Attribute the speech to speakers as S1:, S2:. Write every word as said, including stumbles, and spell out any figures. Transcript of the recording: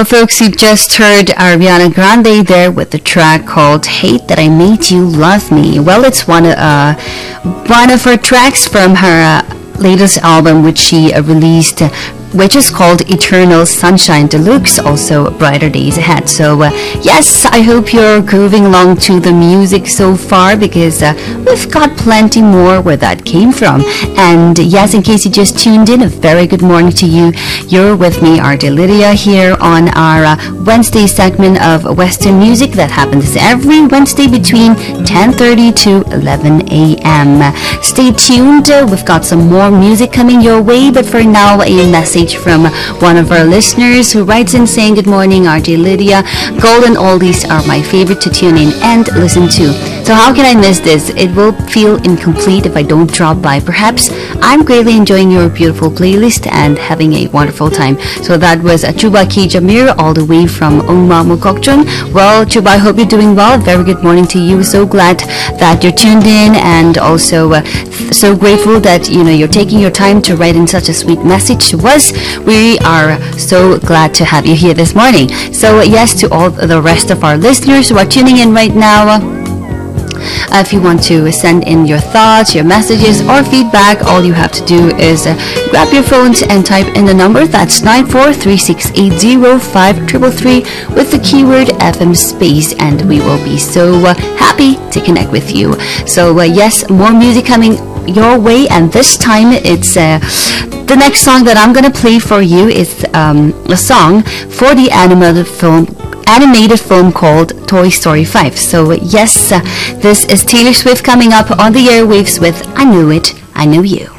S1: Well, folks, you just heard Ariana Grande there with the track called Hate That I Made You Love Me. Well, it's one, uh, one of her tracks from her uh, latest album, which she uh, released, uh, which is called Eternal Sunshine Deluxe, also Brighter Days Ahead. So uh, yes, I hope you're grooving along to the music so far, because uh, we've got plenty more where that came from. And yes, in case you just tuned in, a very good morning to you. You're with me, R J Lydia, here on our uh, Wednesday segment of Western music that happens every Wednesday between ten thirty to eleven a m Stay tuned, uh, we've got some more music coming your way, but for now, a message from one of our listeners who writes in saying, good morning, R J Lydia. Golden oldies are my favorite to tune in and listen to. So how can I miss this? It will feel incomplete if I don't drop by. Perhaps I'm greatly enjoying your beautiful playlist and having a wonderful time. So that was uh, Chuba K. Jamir, all the way from Ongma Mukokchung. Well, Chuba, I hope you're doing well. Very good morning to you. So glad that you're tuned in, and also uh, so grateful that, you know, you're taking your time to write in such a sweet message to us. We are so glad to have you here this morning. So yes, to all the rest of our listeners who are tuning in right now, Uh, if you want to send in your thoughts, your messages, or feedback, all you have to do is uh, grab your phones and type in the number. That's nine four three six eight zero five three three with the keyword F M space, and we will be so uh, happy to connect with you. So uh, yes, more music coming your way, and this time it's uh, the next song that I'm gonna play for you is um, a song for the animated film animated film called Toy Story five. So yes, uh, this is Taylor Swift coming up on the airwaves with I Knew It, I Knew You.